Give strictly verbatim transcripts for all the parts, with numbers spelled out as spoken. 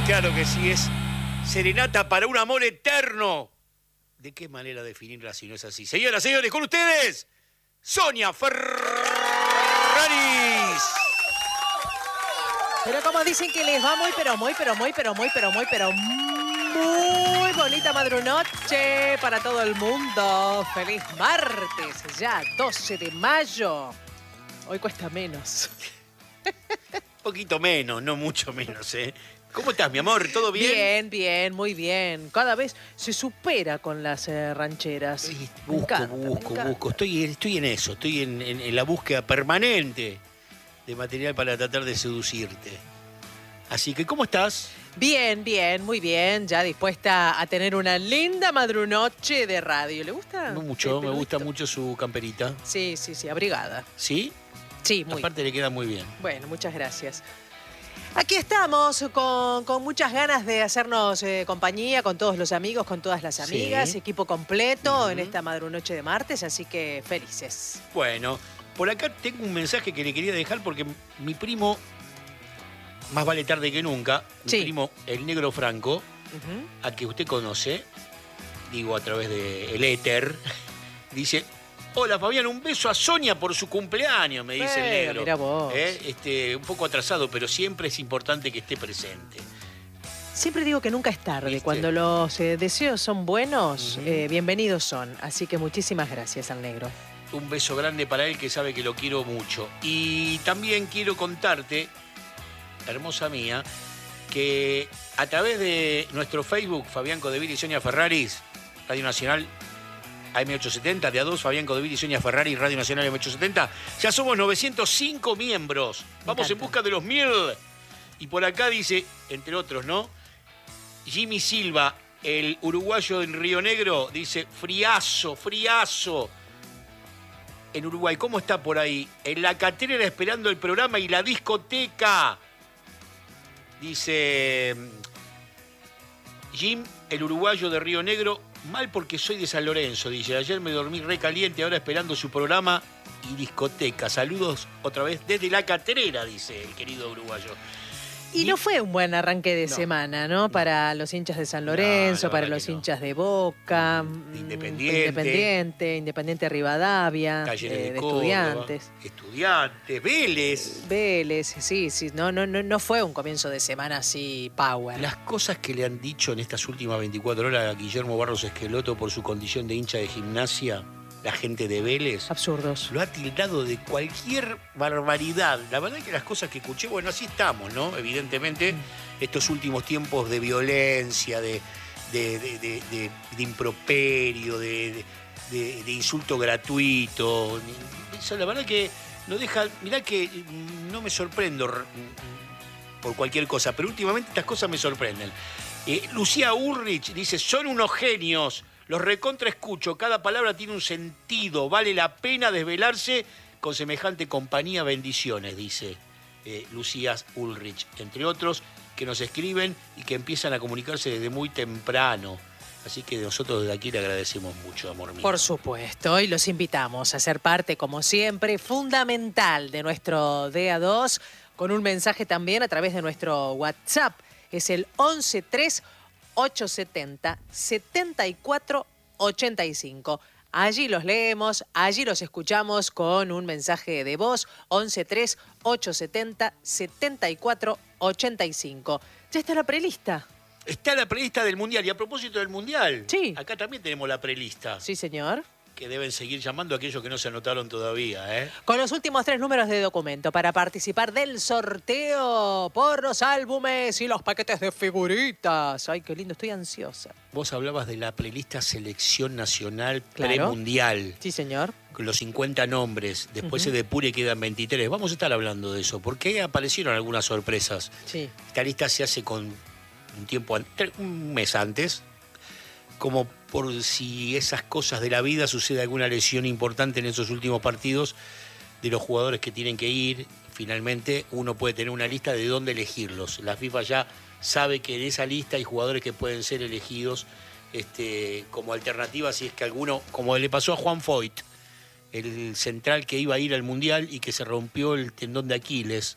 Claro que sí, es Serenata para un amor eterno. ¿De qué manera definirla si no es así? Señoras, señores, con ustedes, Sonia Ferraris. Pero como dicen que les va muy, pero muy, pero muy, pero muy, pero muy, pero muy bonita madrunoche para todo el mundo. Feliz martes, ya doce de mayo. Hoy cuesta menos. Un poquito menos, no mucho menos, ¿eh? ¿Cómo estás, mi amor? ¿Todo bien? Bien, bien, muy bien. Cada vez se supera con las eh, rancheras. Busco, Me encanta, busco, me encanta. busco. Estoy, estoy en eso, estoy en, en, en la búsqueda permanente de material para tratar de seducirte. Así que, ¿cómo estás? Bien, bien, muy bien. Ya dispuesta a tener una linda madrunoche de radio. ¿Le gusta? No mucho, el me gusta peludito? mucho su camperita. Sí, sí, sí, abrigada. ¿Sí? Sí, muy Aparte le queda muy bien. Bueno, muchas gracias. Aquí estamos con, con muchas ganas de hacernos eh, compañía con todos los amigos, con todas las amigas, Sí. equipo completo Ujú. en esta madrunoche de martes, así que felices. Bueno, por acá tengo un mensaje que le quería dejar porque mi primo, más vale tarde que nunca, mi Sí. primo el Negro Franco, Ujú. a que usted conoce, digo a través del éter, dice: hola Fabián, un beso a Sonia por su cumpleaños, me dice el Pero, Negro. mirá vos. ¿Eh? Este, un poco atrasado, pero siempre es importante que esté presente. Siempre digo que nunca es tarde. ¿Viste? Cuando los eh, deseos son buenos, Ujú. eh, bienvenidos son. Así que muchísimas gracias al negro. Un beso grande para él, que sabe que lo quiero mucho. Y también quiero contarte, hermosa mía, que a través de nuestro Facebook, Fabián Codevil y Sonia Ferraris, Radio Nacional A M ochocientos setenta, de A dos, Fabián Codevil y Sonia Ferraris, Radio Nacional A M ochocientos setenta, ya somos novecientos cinco miembros. Vamos en encanta. busca de los mil. Y por acá dice, entre otros, ¿no? Jimmy Silva, el uruguayo en Río Negro, dice: friazo, friazo. En Uruguay, ¿cómo está por ahí? En la catedral esperando el programa y la discoteca. Dice Jim, el uruguayo de Río Negro, mal porque soy de San Lorenzo, dice. Ayer me dormí re caliente, ahora esperando su programa y discoteca. Saludos otra vez desde la Catrera, dice el querido uruguayo. Y no fue un buen arranque de No. semana, ¿no? Para los hinchas de San Lorenzo, la para verdad los que no. hinchas de Boca, mm, Independiente. Independiente, Independiente Rivadavia, Talleres eh, de, de Córdoba, estudiantes. Estudiantes, Vélez. Vélez, sí, sí, no, no, no, no fue un comienzo de semana así power. Las cosas que le han dicho en estas últimas veinticuatro horas a Guillermo Barros Esqueloto por su condición de hincha de Gimnasia, la gente de Vélez, Absurdos. lo ha tildado de cualquier barbaridad. La verdad que las cosas que escuché, bueno, así estamos, ¿no? Evidentemente, estos últimos tiempos de violencia, de, de, de, de, de- de improperio, de, de- de insulto gratuito. Eso, la verdad que no deja... Mirá que no me sorprendo por cualquier cosa, pero últimamente estas cosas me sorprenden. Eh, Lucía Ulrich dice: son unos genios, los recontra escucho, cada palabra tiene un sentido, vale la pena desvelarse con semejante compañía, bendiciones, dice eh, Lucía Ulrich, entre otros, que nos escriben y que empiezan a comunicarse desde muy temprano. Así que nosotros desde aquí le agradecemos mucho, amor mío. Por supuesto, y los invitamos a ser parte, como siempre, fundamental de nuestro D A dos, con un mensaje también a través de nuestro WhatsApp. Es el once tres ochocientos setenta setenta y cuatro ochenta y cinco. Allí los leemos, allí los escuchamos con un mensaje de voz, once tres ochocientos setenta setenta y cuatro ochenta y cinco. Ya está la prelista. Está la prelista del Mundial, y a propósito del Mundial, Sí. acá también tenemos la prelista, Sí, señor. que deben seguir llamando a aquellos que no se anotaron todavía, ¿eh? Con los últimos tres números de documento para participar del sorteo por los álbumes y los paquetes de figuritas. Ay, qué lindo, estoy ansiosa. Vos hablabas de la playlist Selección Nacional Claro. Premundial, Sí, señor. con los cincuenta nombres, después Ujú. se depura y quedan veintitrés. Vamos a estar hablando de eso, porque aparecieron algunas sorpresas. Sí. Esta lista se hace con un tiempo, an- tre- un mes antes, como por si esas cosas de la vida sucede alguna lesión importante en esos últimos partidos de los jugadores que tienen que ir. Finalmente uno puede tener una lista de dónde elegirlos. La FIFA ya sabe que en esa lista hay jugadores que pueden ser elegidos este, como alternativa si es que alguno, como le pasó a Juan Foyt, el central que iba a ir al Mundial y que se rompió el tendón de Aquiles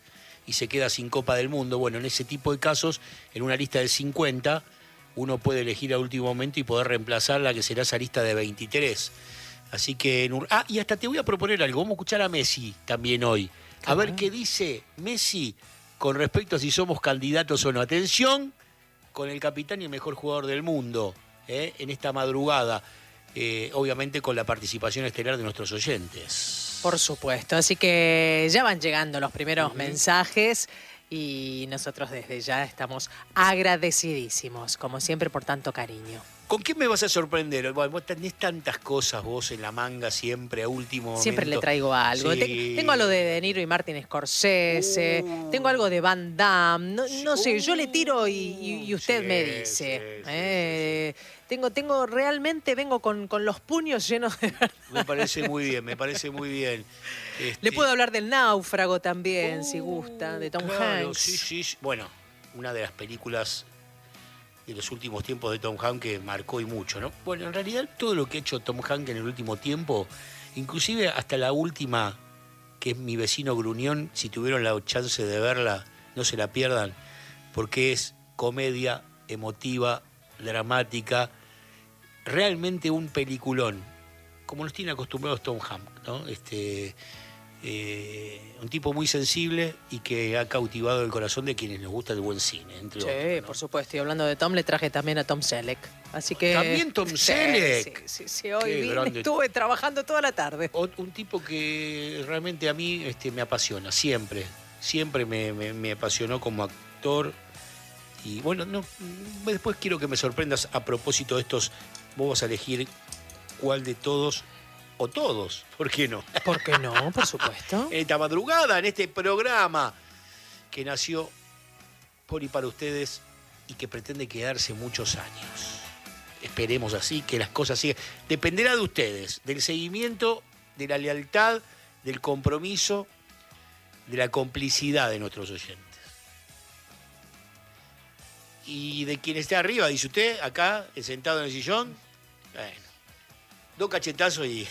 y se queda sin Copa del Mundo. Bueno, en ese tipo de casos, en una lista de cincuenta, uno puede elegir a último momento y poder reemplazar la que será esa lista de veintitrés. Así que... En un... Ah, y hasta te voy a proponer algo. Vamos a escuchar a Messi también hoy. A ver qué dice Messi con respecto a si somos candidatos o no. Atención, con el capitán y el mejor jugador del mundo, ¿eh? En esta madrugada. Eh, obviamente con la participación estelar de nuestros oyentes. Por supuesto, así que ya van llegando los primeros uh-huh. mensajes y nosotros desde ya estamos agradecidísimos, como siempre, por tanto cariño. ¿Con qué me vas a sorprender? Bueno, vos tenés tantas cosas vos en la manga siempre, a último momento. Siempre le traigo algo. Sí. Te, tengo algo de De Niro y Martin Scorsese, uh. tengo algo de Van Damme, no, no uh. sé, yo le tiro y, y, y usted sí, me dice. Sí, sí, eh, sí, sí. Tengo, tengo, realmente vengo con, con los puños llenos de verdad. Me parece muy bien, me parece muy bien. Este... Le puedo hablar del Náufrago también, uh, si gusta, de Tom claro, Hanks. Sí, sí, sí. Bueno, una de las películas de los últimos tiempos de Tom Hanks que marcó y mucho, ¿no? Bueno, en realidad todo lo que ha hecho Tom Hanks en el último tiempo, inclusive hasta la última, que es Mi vecino Gruñón, si tuvieron la chance de verla, no se la pierdan, porque es comedia, emotiva, dramática, realmente un peliculón, como los tiene acostumbrados Tom Hanks, ¿no? Este, eh, un tipo muy sensible y que ha cautivado el corazón de quienes les gusta el buen cine, entre sí, otros, ¿no? Por supuesto. Y hablando de Tom, le traje también a Tom Selleck. Así que... ¿También Tom Selleck? Sí, sí, sí. Hoy vine, estuve trabajando toda la tarde. Un tipo que realmente a mí este, me apasiona, siempre. Siempre me, me, me apasionó como actor. Y bueno, no, después quiero que me sorprendas a propósito de estos. Vos vas a elegir cuál de todos o todos, ¿por qué no? ¿Por qué no? Por supuesto. En esta madrugada, en este programa que nació por y para ustedes y que pretende quedarse muchos años. Esperemos así, que las cosas sigan. Dependerá de ustedes, del seguimiento, de la lealtad, del compromiso, de la complicidad de nuestros oyentes. Y de quien esté arriba, dice usted, acá, sentado en el sillón, bueno, dos cachetazos y...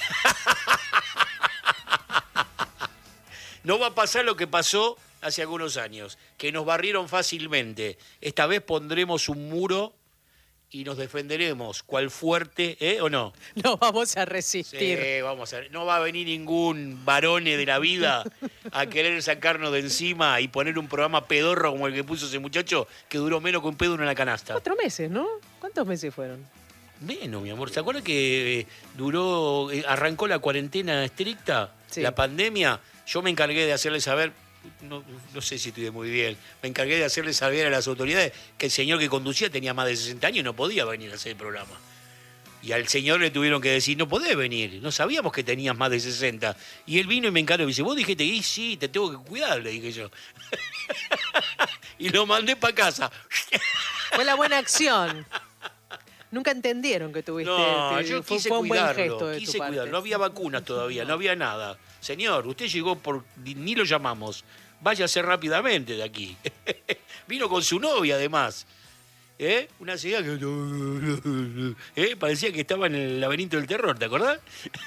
No va a pasar lo que pasó hace algunos años, que nos barrieron fácilmente. Esta vez pondremos un muro y nos defenderemos, cual fuerte, ¿eh? ¿O no? No vamos a resistir. Sí, vamos a... No va a venir ningún varone de la vida a querer sacarnos de encima y poner un programa pedorro como el que puso ese muchacho, que duró menos que un pedo en la canasta. Cuatro meses, ¿no? ¿Cuántos meses fueron? Menos, mi amor. ¿Se acuerda que duró, arrancó la cuarentena estricta, sí. La pandemia? Yo me encargué de hacerle saber, no, no sé si estuve muy bien, me encargué de hacerle saber a las autoridades que el señor que conducía tenía más de sesenta años y no podía venir a hacer el programa. Y al señor le tuvieron que decir, no podés venir, no sabíamos que tenías más de sesenta. Y él vino y me encargó y me dice, vos dijiste, y sí, te tengo que cuidar, le dije yo. Y lo mandé para casa. Fue la buena acción. Nunca entendieron que tuviste... No, te, yo fue, quise fue un cuidarlo, buen gesto de quise tu parte. cuidarlo. No había vacunas todavía, no había nada. Señor, usted llegó por... ni lo llamamos. Váyase rápidamente de aquí. Vino con su novia, además. ¿Eh? Una ciudad que... ¿Eh? Parecía que estaba en el laberinto del terror, ¿te acordás?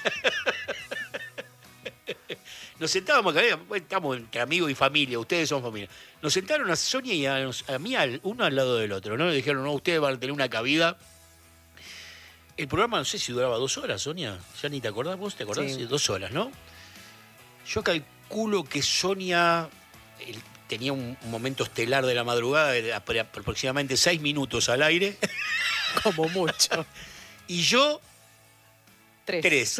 Nos sentábamos acá, estamos entre amigos y familia, ustedes son familia. Nos sentaron a Sonia y a, a mí, uno al lado del otro, ¿no? Le dijeron, no, ustedes van a tener una cabida. El programa, no sé si duraba dos horas, Sonia. Ya ni te acordás vos, ¿te acordás? Sí. Dos horas, ¿no? Yo calculo que Sonia el, tenía un, un momento estelar de la madrugada de aproximadamente seis minutos al aire. Como mucho. Y yo... Tres. Tres.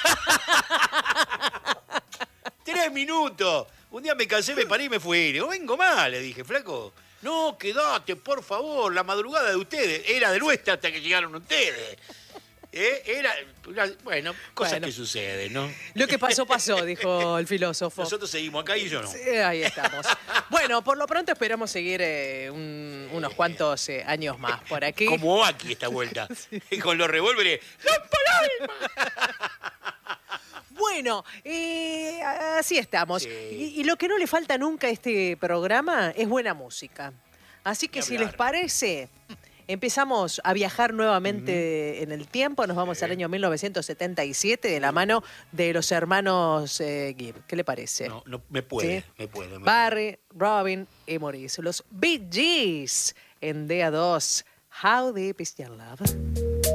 Tres minutos. Un día me cansé, me paré y me fui. No vengo más, le dije, flaco. No, quedate, por favor, la madrugada de ustedes. Era de nuestra hasta que llegaron ustedes. ¿Eh? Era, bueno, cosas bueno, que suceden, ¿no? Lo que pasó, pasó, dijo el filósofo. Nosotros seguimos acá y yo no. Sí, ahí estamos. Bueno, por lo pronto esperamos seguir eh, un, unos cuantos eh, años más por aquí. Como aquí esta vuelta. Sí. Con los revólveres. ¡La palabra! Bueno, eh, así estamos. Sí. Y, y lo que no le falta nunca a este programa es buena música. Así que si les parece, empezamos a viajar nuevamente uh-huh. en el tiempo. Nos vamos sí. al año mil novecientos setenta y siete de la mano de los hermanos eh, Gibb. ¿Qué le parece? No, no me puede, ¿sí? me puede. Me Barry, puede. Robin y Maurice. Los Bee Gees en D A dos. How Deep Is Your Love?